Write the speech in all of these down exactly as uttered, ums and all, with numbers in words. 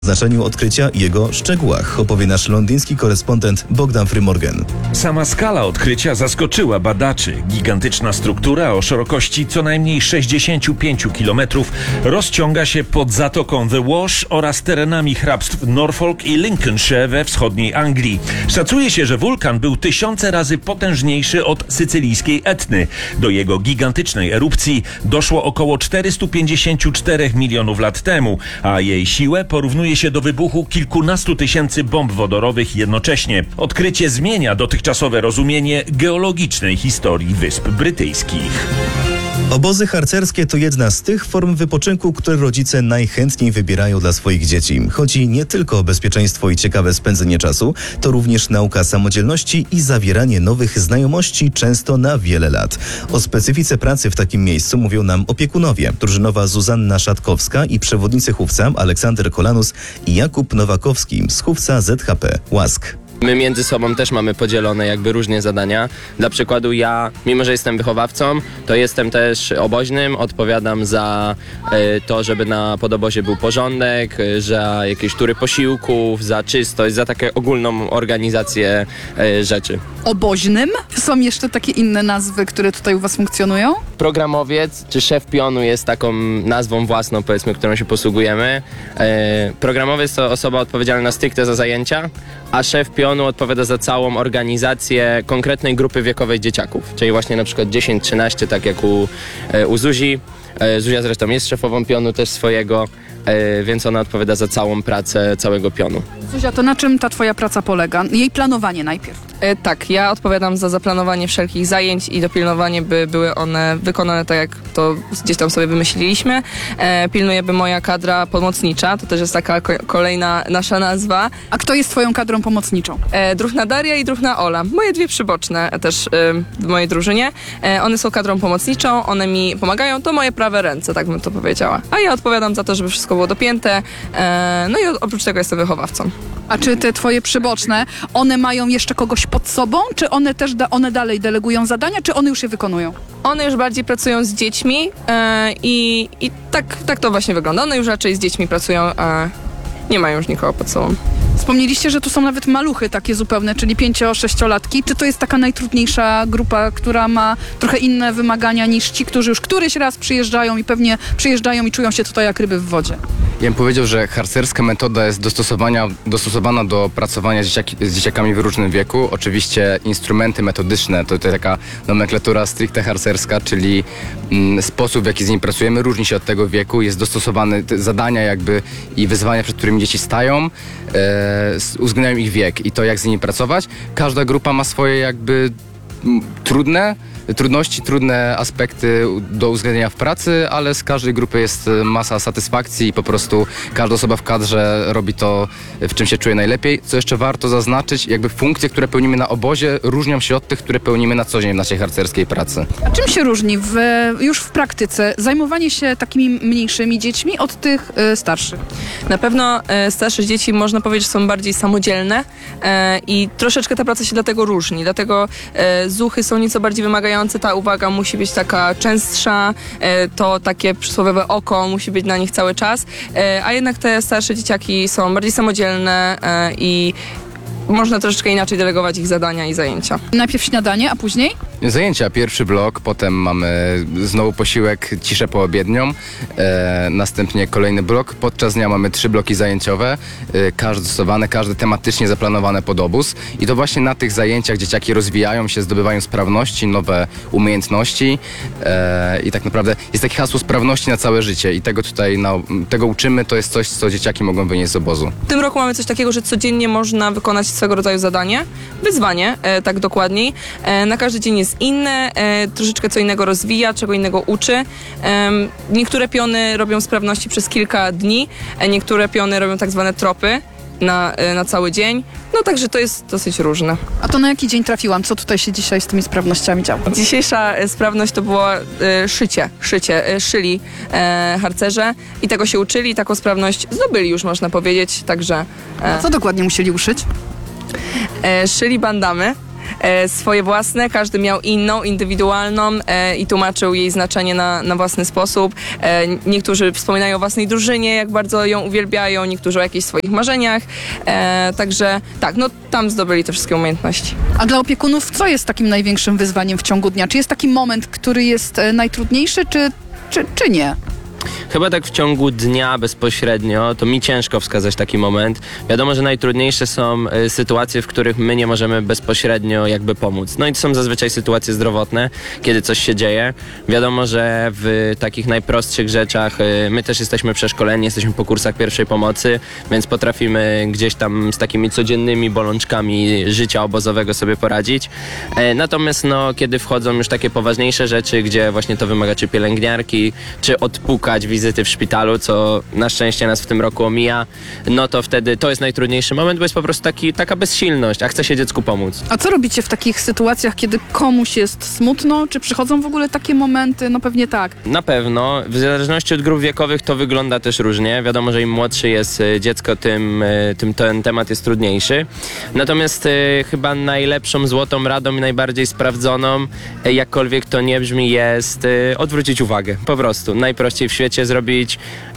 znaczeniu odkrycia i jego szczegółach opowie nasz londyński korespondent Bogdan Frymorgan. Sama skala odkrycia zaskoczyła badaczy. Gigantyczna struktura o szerokości co najmniej sześćdziesiąt pięć kilometrów rozciąga się pod zatoką The Wash oraz terenami hrabstw Norfolk i Lincolnshire we wschodniej Anglii. Szacuje się, że wulkan był tysiące razy potężniejszy od sycylijskiej Etny. Do jego gigantycznej erupcji doszło około czterysta pięćdziesiąt cztery milionów lat temu, a jej siłę porównuje się do wybuchu kilkunastu tysięcy bomb wodorowych jednocześnie. Odkrycie zmienia dotychczasowe rozumienie geologicznej historii Wysp Brytyjskich. Obozy harcerskie to jedna z tych form wypoczynku, które rodzice najchętniej wybierają dla swoich dzieci. Chodzi nie tylko o bezpieczeństwo i ciekawe spędzenie czasu, to również nauka samodzielności i zawieranie nowych znajomości, często na wiele lat. O specyfice pracy w takim miejscu mówią nam opiekunowie. Drużynowa Zuzanna Szatkowska i przewodnicy chówca Aleksander Kolanus i Jakub Nowakowski z chówca Z H P Łask. My między sobą też mamy podzielone jakby różnie zadania. Dla przykładu ja, mimo że jestem wychowawcą, to jestem też oboźnym, odpowiadam za y, to, żeby na podobozie był porządek, y, za jakieś tury posiłków, za czystość, za taką ogólną organizację y, rzeczy. Oboźnym? Są jeszcze takie inne nazwy, które tutaj u was funkcjonują? Programowiec czy szef pionu jest taką nazwą własną, powiedzmy, którą się posługujemy. Y, programowiec to osoba odpowiedzialna stricte za zajęcia, a szef pionu odpowiada za całą organizację konkretnej grupy wiekowej dzieciaków. Czyli właśnie na przykład dziesięć trzynaście, tak jak u, u Zuzi. Zuzia zresztą jest szefową pionu też swojego, więc ona odpowiada za całą pracę całego pionu. Zuzia, to na czym ta twoja praca polega? Jej planowanie najpierw. E, tak, ja odpowiadam za zaplanowanie wszelkich zajęć i dopilnowanie, by były one wykonane tak, jak to gdzieś tam sobie wymyśliliśmy. E, pilnuje, by moja kadra pomocnicza, to też jest taka ko- kolejna nasza nazwa. A kto jest twoją kadrą pomocniczą? E, Druhna Daria i Druhna Ola, moje dwie przyboczne też e, w mojej drużynie. E, one są kadrą pomocniczą, one mi pomagają, to moje prawe ręce, tak bym to powiedziała. A ja odpowiadam za to, żeby wszystko było dopięte, e, no i oprócz tego jestem wychowawcą. A czy te twoje przyboczne, one mają jeszcze kogoś pod sobą? Czy one też da, one dalej delegują zadania, czy one już je wykonują? One już bardziej pracują z dziećmi e, i, i tak, tak to właśnie wygląda. One już raczej z dziećmi pracują, a nie mają już nikogo pod sobą. Wspomnieliście, że tu są nawet maluchy takie zupełne, czyli pięcio-sześciolatki. Czy to jest taka najtrudniejsza grupa, która ma trochę inne wymagania niż ci, którzy już któryś raz przyjeżdżają i pewnie przyjeżdżają i czują się tutaj jak ryby w wodzie? Ja bym powiedział, że harcerska metoda jest dostosowania, dostosowana do pracowania z, dzieciaki, z dzieciakami w różnym wieku. Oczywiście instrumenty metodyczne, to, to taka nomenklatura stricte harcerska, czyli mm, sposób, w jaki z nimi pracujemy, różni się od tego wieku. Jest dostosowany, te zadania jakby i wyzwania, przed którymi dzieci stają, e, uwzględniają ich wiek i to, jak z nimi pracować. Każda grupa ma swoje jakby m, trudne trudności, trudne aspekty do uwzględnienia w pracy, ale z każdej grupy jest masa satysfakcji i po prostu każda osoba w kadrze robi to, w czym się czuje najlepiej. Co jeszcze warto zaznaczyć, jakby funkcje, które pełnimy na obozie, różnią się od tych, które pełnimy na co dzień w naszej harcerskiej pracy. A czym się różni w, już w praktyce zajmowanie się takimi mniejszymi dziećmi od tych y, starszych? Na pewno e, starsze dzieci, można powiedzieć, są bardziej samodzielne e, i troszeczkę ta praca się dlatego różni. Dlatego e, zuchy są nieco bardziej wymagające, ta uwaga musi być taka częstsza, e, to takie przysłowiowe oko musi być na nich cały czas, e, a jednak te starsze dzieciaki są bardziej samodzielne e, i można troszeczkę inaczej delegować ich zadania i zajęcia. Najpierw śniadanie, a później? Zajęcia, pierwszy blok, potem mamy znowu posiłek, ciszę poobiednią, e, następnie kolejny blok. Podczas dnia mamy trzy bloki zajęciowe, e, każde stosowane, każde tematycznie zaplanowane pod obóz i to właśnie na tych zajęciach dzieciaki rozwijają się, zdobywają sprawności, nowe umiejętności e, i tak naprawdę jest takie hasło sprawności na całe życie i tego tutaj na, tego uczymy, to jest coś, co dzieciaki mogą wynieść z obozu. W tym roku mamy coś takiego, że codziennie można wykonać swego rodzaju zadanie, wyzwanie, e, tak dokładniej. E, na każdy dzień jest inne, e, troszeczkę co innego rozwija, czego innego uczy. E, niektóre piony robią sprawności przez kilka dni, e, niektóre piony robią tak zwane tropy na, e, na cały dzień. No także to jest dosyć różne. A to na jaki dzień trafiłam? Co tutaj się dzisiaj z tymi sprawnościami działo? Dzisiejsza e, sprawność to było e, szycie, szycie, e, szyli e, harcerze i tego się uczyli, taką sprawność zdobyli już, można powiedzieć, także... E, Co dokładnie musieli uszyć? e, szyli bandamy. e, swoje własne, każdy miał inną, indywidualną e, i tłumaczył jej znaczenie na, na własny sposób. E, niektórzy wspominają o własnej drużynie, jak bardzo ją uwielbiają, niektórzy o jakichś swoich marzeniach, e, także tak, no tam zdobyli te wszystkie umiejętności. A dla opiekunów co jest takim największym wyzwaniem w ciągu dnia? Czy jest taki moment, który jest e, najtrudniejszy, czy, czy, czy nie? Chyba tak w ciągu dnia bezpośrednio, to mi ciężko wskazać taki moment. Wiadomo, że najtrudniejsze są y, sytuacje, w których my nie możemy bezpośrednio jakby pomóc. No i to są zazwyczaj sytuacje zdrowotne, kiedy coś się dzieje. Wiadomo, że w takich najprostszych rzeczach y, my też jesteśmy przeszkoleni, jesteśmy po kursach pierwszej pomocy, więc potrafimy gdzieś tam z takimi codziennymi bolączkami życia obozowego sobie poradzić. E, natomiast no, kiedy wchodzą już takie poważniejsze rzeczy, gdzie właśnie to wymaga czy pielęgniarki, czy odpukać wizyty w szpitalu, co na szczęście nas w tym roku omija, no to wtedy to jest najtrudniejszy moment, bo jest po prostu taki, taka bezsilność, a chce się dziecku pomóc. A co robicie w takich sytuacjach, kiedy komuś jest smutno? Czy przychodzą w ogóle takie momenty? No pewnie tak. Na pewno, w zależności od grup wiekowych to wygląda też różnie. Wiadomo, że im młodszy jest dziecko, tym, tym ten temat jest trudniejszy. Natomiast y, chyba najlepszą złotą radą i najbardziej sprawdzoną, y, jakkolwiek to nie brzmi, jest y, odwrócić uwagę. Po prostu. Najprościej w świecie zrobić,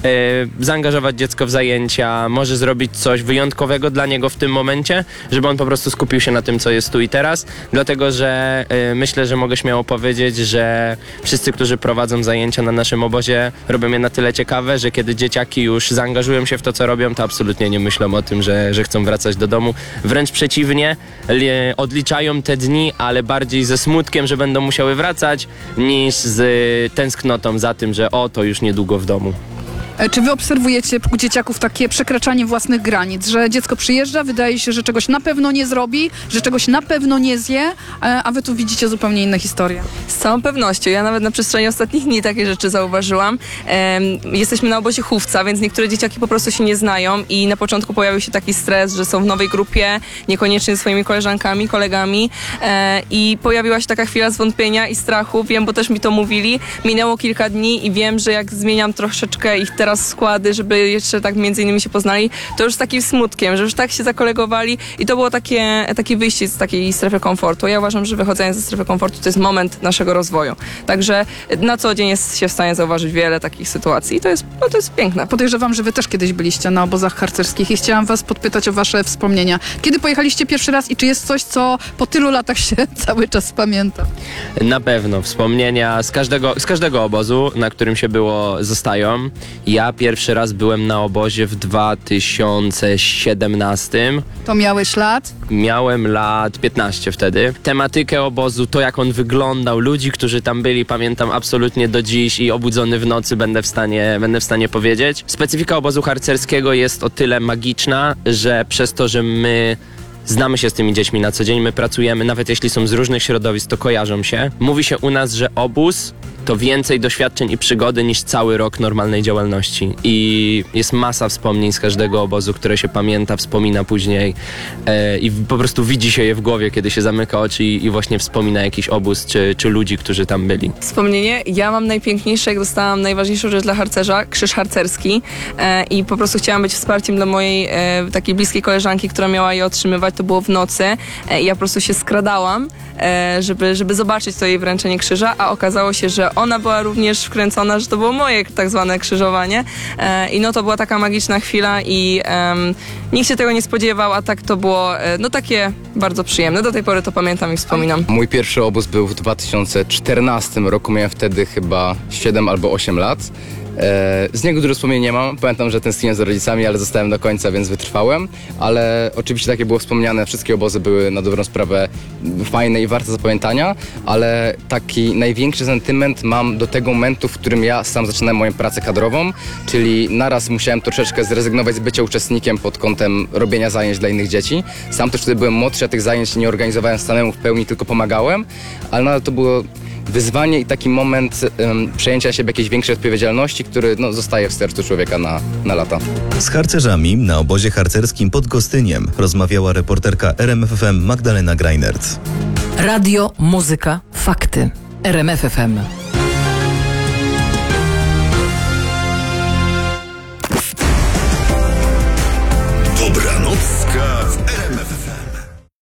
y, zaangażować dziecko w zajęcia, może zrobić coś wyjątkowego dla niego w tym momencie, żeby on po prostu skupił się na tym, co jest tu i teraz. Dlatego, że y, myślę, że mogę śmiało powiedzieć, że wszyscy, którzy prowadzą zajęcia na naszym obozie, robią je na tyle ciekawe, że kiedy dzieciaki już zaangażują się w to, co robią, to absolutnie nie myślą o tym, że, że chcą wracać do domu. Wręcz przeciwnie, li, odliczają te dni, ale bardziej ze smutkiem, że będą musiały wracać, niż z y, tęsknotą za tym, że o, to już niedługo w domu. E, Czy wy obserwujecie u dzieciaków takie przekraczanie własnych granic, że dziecko przyjeżdża, wydaje się, że czegoś na pewno nie zrobi, że czegoś na pewno nie zje, e, a wy tu widzicie zupełnie inne historie? Z całą pewnością. Ja nawet na przestrzeni ostatnich dni takie rzeczy zauważyłam. Em, jesteśmy na obozie chówca, więc niektóre dzieciaki po prostu się nie znają i na początku pojawił się taki stres, że są w nowej grupie, niekoniecznie ze swoimi koleżankami, kolegami e, i pojawiła się taka chwila zwątpienia i strachu. Wiem, bo też mi to mówili. Minęło kilka dni i wiem, że jak zmieniam troszeczkę ich teraz składy, żeby jeszcze tak między innymi się poznali, to już z takim smutkiem, że już tak się zakolegowali i to było takie, takie wyjście z takiej strefy komfortu. Ja uważam, że wychodzenie ze strefy komfortu to jest moment naszego rozwoju. Także na co dzień jest się w stanie zauważyć wiele takich sytuacji i to jest, no to jest piękne. Podejrzewam, że wy też kiedyś byliście na obozach harcerskich i chciałam was podpytać o wasze wspomnienia. Kiedy pojechaliście pierwszy raz i czy jest coś, co po tylu latach się cały czas pamięta? Na pewno. Wspomnienia z każdego, z każdego obozu, na którym się było, zostają. Ja pierwszy raz byłem na obozie w dwa tysiące siedemnastym. To miałeś lat? Miałem lat piętnaście wtedy. Tematykę obozu, to jak on wyglądał, ludzi, którzy tam byli, pamiętam absolutnie do dziś i obudzony w nocy będę w stanie, będę w stanie powiedzieć. Specyfika obozu harcerskiego jest o tyle magiczna, że przez to, że my znamy się z tymi dziećmi na co dzień, my pracujemy, nawet jeśli są z różnych środowisk, to kojarzą się. Mówi się u nas, że obóz to więcej doświadczeń i przygody niż cały rok normalnej działalności. I jest masa wspomnień z każdego obozu, które się pamięta, wspomina później e, i po prostu widzi się je w głowie, kiedy się zamyka oczy i, i właśnie wspomina jakiś obóz czy, czy ludzi, którzy tam byli. Wspomnienie. Ja mam najpiękniejsze, jak dostałam najważniejszą rzecz dla harcerza, krzyż harcerski e, i po prostu chciałam być wsparciem dla mojej e, takiej bliskiej koleżanki, która miała je otrzymywać. To było w nocy e, i ja po prostu się skradałam, e, żeby, żeby zobaczyć to jej wręczenie krzyża, a okazało się, że ona była również wkręcona, że to było moje tak zwane krzyżowanie e, i no to była taka magiczna chwila i e, nikt się tego nie spodziewał, a tak to było e, no takie bardzo przyjemne. Do tej pory to pamiętam i wspominam. Mój pierwszy obóz był w dwa tysiące czternastym roku, miałem wtedy chyba siedem albo osiem lat. E, z niego dużo wspomnień nie mam. Pamiętam, że tęskniłem za rodzicami, ale zostałem do końca, więc wytrwałem. Ale oczywiście, tak jak było wspomniane, wszystkie obozy były na dobrą sprawę fajne i warte zapamiętania, ale taki największy sentyment mam do tego momentu, w którym ja sam zaczynałem moją pracę kadrową, czyli naraz musiałem troszeczkę zrezygnować z bycia uczestnikiem pod kątem robienia zajęć dla innych dzieci. Sam też wtedy byłem młodszy, a tych zajęć nie organizowałem samemu w pełni, tylko pomagałem, ale nadal to było wyzwanie i taki moment um, przejęcia siebie jakiejś większej odpowiedzialności, który no, zostaje w sercu człowieka na, na lata. Z harcerzami na obozie harcerskim pod Gostyniem rozmawiała reporterka R M F F M Magdalena Greinert. Radio, muzyka, fakty. R M F F M.